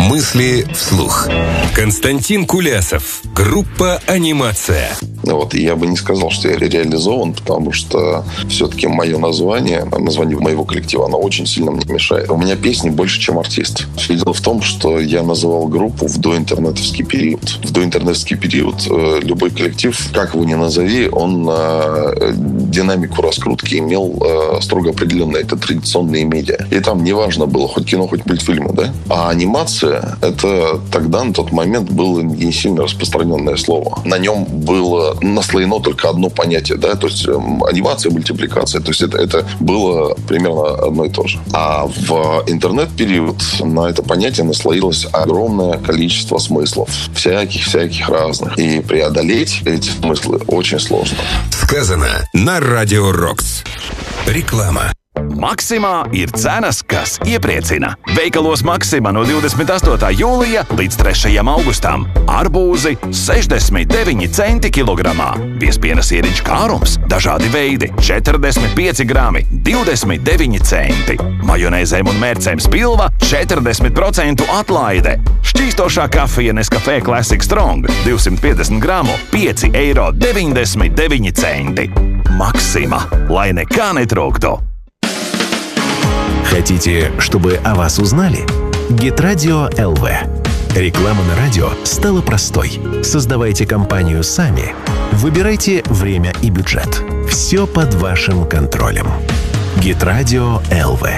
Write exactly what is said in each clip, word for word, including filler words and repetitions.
Мысли вслух. Константин Кулясов. Группа «Анимация». Вот, и я бы не сказал, что я реализован, потому что все-таки мое название, название моего коллектива, оно очень сильно мне мешает. У меня песни больше, чем артист. Все дело в том, что я называл группу в доинтернетовский период. В доинтернетовский период э, любой коллектив, как его ни назови, он э, динамику раскрутки имел э, строго определенную. Это традиционные медиа. И там неважно было, хоть кино, хоть мультфильмы, да? А анимация, это тогда, на тот момент, было не сильно распространенное слово. На нем было наслоено только одно понятие, да, то есть эм, анимация, мультипликация, то есть это, это было примерно одно и то же. А в интернет-период на это понятие наслоилось огромное количество смыслов, всяких-всяких разных. И преодолеть эти смыслы очень сложно. Сказано на Радио Рокс. Реклама. Maksimā ir cenas, kas iepriecina. Veikalos Maksimā no divdesmit astotā jūlija līdz trešajam augustam. Arbūzi sešdesmit deviņi centi kilogramā. Piespiena sieriņš kārums, dažādi veidi, četrdesmit pieci grami, divdesmit deviņi centi. Majonēzēm un mērcēm spilva četrdesmit procentu atlaide. Šķīstošā kafija Nescafé Classic Strong divsimt piecdesmit gramu, pieci eiro deviņdesmit deviņi centi. Maksimā, lai nekā netrūktu. Хотите, чтобы о вас узнали? Гит-радио эл ви. Реклама на радио стала простой. Создавайте компанию сами. Выбирайте время и бюджет. Все под вашим контролем. Гит-радио эл ви.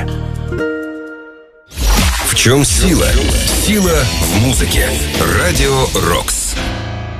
В чем сила? Сила в музыке. Радио Рокс.